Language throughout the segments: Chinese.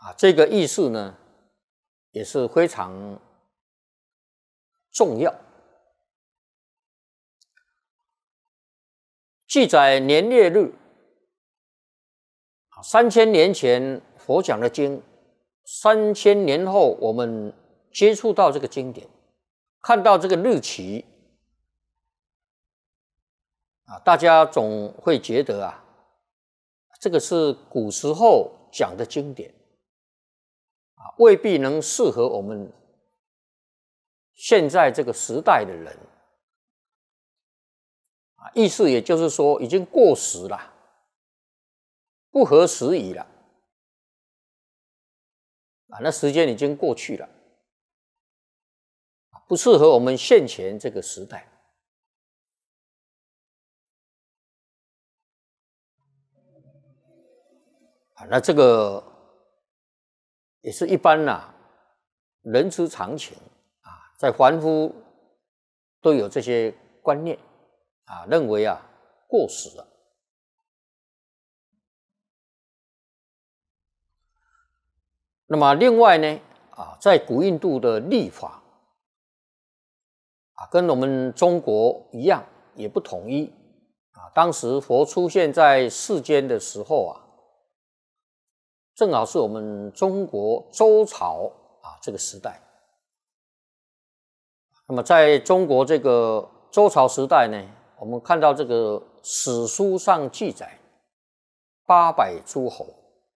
这个意思呢也是非常重要。记载年月日，3000年前佛讲的经，3000年后我们接触到这个经典，看到这个日期大家总会觉得这个是古时候讲的经典未必能适合我们现在这个时代的人意思也就是说已经过时了，不合时宜了那时间已经过去了，不适合我们现前这个时代。那这个也是一般人之常情在凡夫都有这些观念认为过时了。那么另外呢在古印度的历法跟我们中国一样也不统一当时佛出现在世间的时候正好是我们中国周朝这个时代。那么在中国这个周朝时代呢，我们看到这个史书上记载800诸侯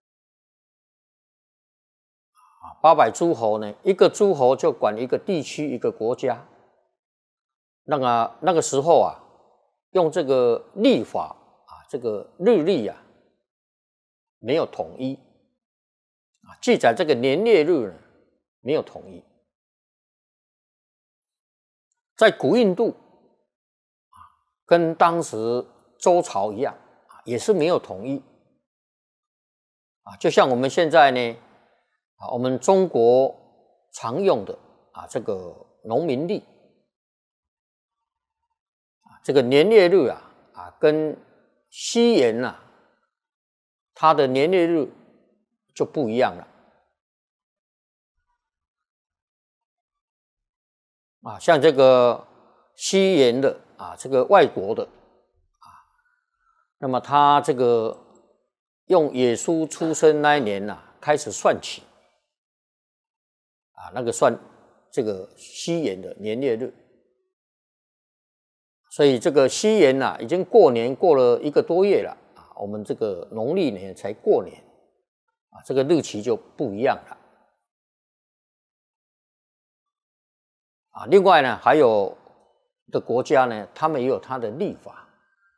800诸侯呢，一个诸侯就管一个地区一个国家。那个时候用这个历法这个日历没有统一记载这个年月日呢没有统一。在古印度跟当时周朝一样也是没有统一就像我们现在呢我们中国常用的这个农民历这个年月日跟西元它的年月日就不一样了像这个西元的这个外国的那么他这个用耶稣出生那一年开始算起那个算这个西元的年月日，所以这个西元已经过年过了1个多月了我们这个农历年才过年这个日期就不一样了另外呢还有的国家呢他们也有他的历法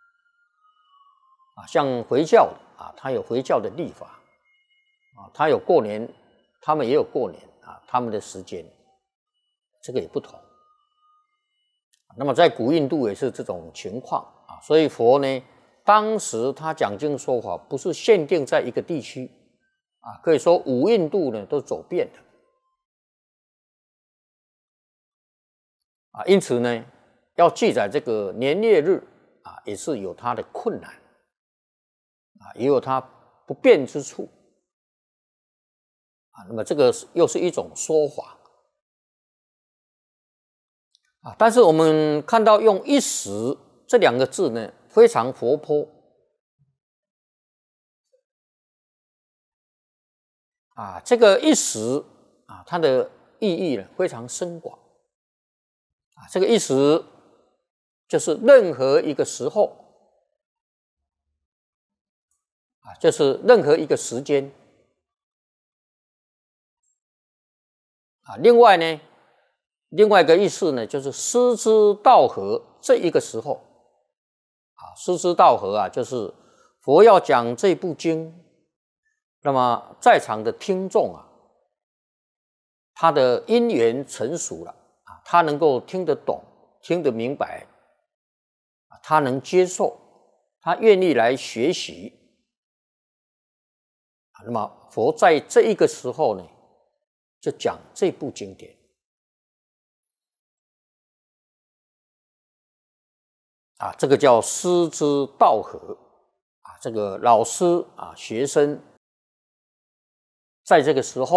像回教的他有回教的历法他有过年，他们也有过年他们的时间这个也不同。那么在古印度也是这种情况所以佛呢当时他讲经说法不是限定在一个地区可以说五印度呢都走遍了因此呢要记载这个年月日也是有它的困难也有它不便之处那么这个又是一种说法但是我们看到用一时这2个字呢非常活泼这个一时它的意义呢非常深广这个一时就是任何一个时候就是任何一个时间另外呢另外一个意思呢就是师之道合这一个时候师之道合就是佛要讲这部经，那么在场的听众他的因缘成熟了他能够听得懂听得明白他能接受他愿意来学习那么佛在这一个时候呢就讲这部经典这个叫师之道合这个老师学生在这个时候